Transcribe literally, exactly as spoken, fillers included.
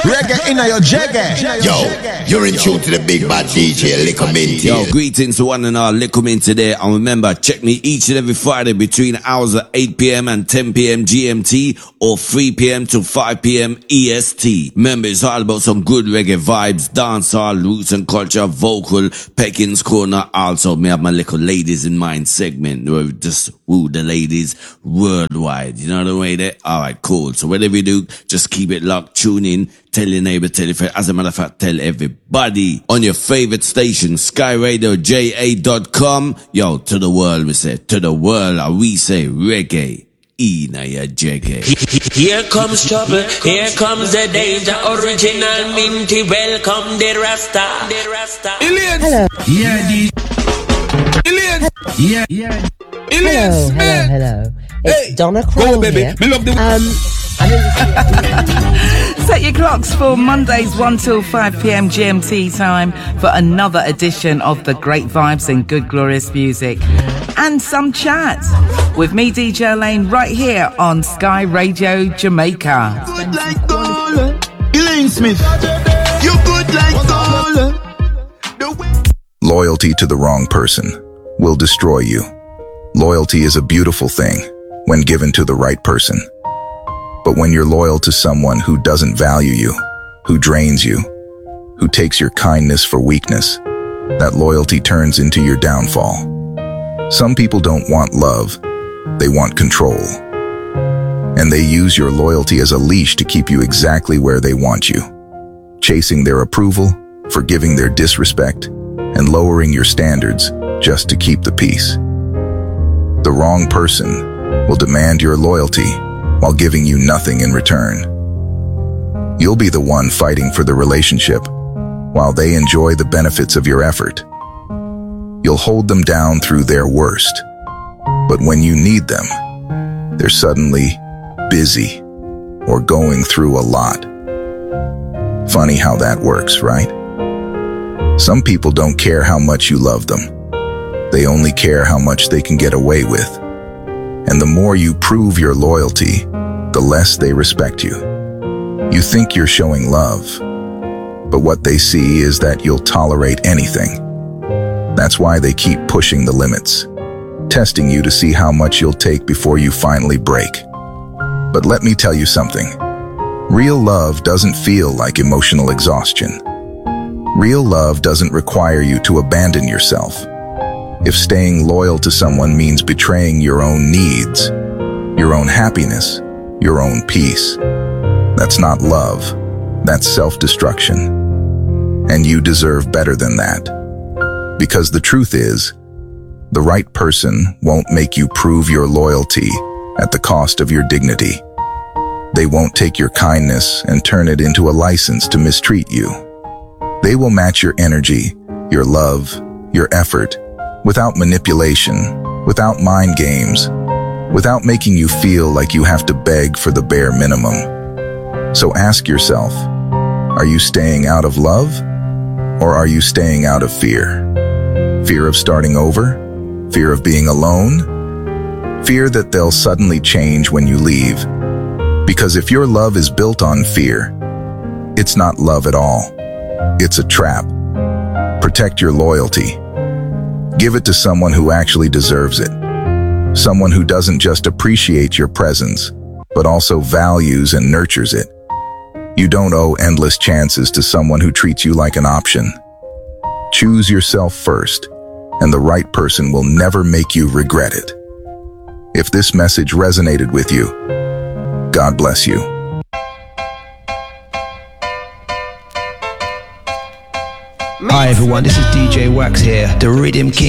Reggae in your jagger. Yo, you're in tune to the big bad D J Liquor Mint. Yo, greetings to one and all, Liquor Mint today. And remember, check me each and every Friday between hours of eight p.m. and ten p.m. G M T or three p.m. to five p.m. E S T. Remember, it's all about some good reggae vibes, dancehall, roots and culture, vocal, Pekin's Corner. Also, me have my little ladies in mind segment where we just woo the ladies worldwide. You know the way there? Alright, cool. So whatever you do, just keep it locked, tune in, tell your neighbor, tell your friend. As a matter of fact, tell everybody on your favorite station, sky radio j a dot com. Yo, to the world, we say, to the world, and we say reggae. Ina ya jagger. Here comes trouble, here comes the danger. Original minty, welcome the Rasta. The Rasta. Hello. Yeah, the Ilian. Yeah, yeah. Hello, hello, hello. It's Hey, Donna go Kroll on, baby. here. Me love the- Um, I'm in Set your clocks for Mondays one till five p.m. G M T time for another edition of the great vibes and good glorious music and some chat with me, D J Lane, right here on Sky Radio Jamaica. Good like gold. Elaine Smith. You good like gold. Loyalty to the wrong person will destroy you. Loyalty is a beautiful thing when given to the right person. But when you're loyal to someone who doesn't value you, who drains you, who takes your kindness for weakness, that loyalty turns into your downfall. Some people don't want love, they want control. And they use your loyalty as a leash to keep you exactly where they want you, chasing their approval, forgiving their disrespect, and lowering your standards just to keep the peace. The wrong person will demand your loyalty while giving you nothing in return. You'll be the one fighting for the relationship while they enjoy the benefits of your effort. You'll hold them down through their worst, but when you need them, they're suddenly busy or going through a lot. Funny how that works, right? Some people don't care how much you love them. They only care how much they can get away with. And the more you prove your loyalty, the less they respect you. You think you're showing love, but what they see is that you'll tolerate anything. That's why they keep pushing the limits, testing you to see how much you'll take before you finally break. But let me tell you something. Real love doesn't feel like emotional exhaustion. Real love doesn't require you to abandon yourself. If staying loyal to someone means betraying your own needs, your own happiness, your own peace, that's not love, that's self-destruction. And you deserve better than that. Because the truth is, the right person won't make you prove your loyalty at the cost of your dignity. They won't take your kindness and turn it into a license to mistreat you. They will match your energy, your love, your effort, without manipulation, without mind games, without making you feel like you have to beg for the bare minimum. So ask yourself, are you staying out of love, or are you staying out of fear? Fear of starting over? Fear of being alone? Fear that they'll suddenly change when you leave? Because if your love is built on fear, it's not love at all. It's a trap. Protect your loyalty. Give it to someone who actually deserves it. Someone who doesn't just appreciate your presence, but also values and nurtures it. You don't owe endless chances to someone who treats you like an option. Choose yourself first, and the right person will never make you regret it. If this message resonated with you, God bless you. Hi everyone, this is D J Wax here, the Rhythm King.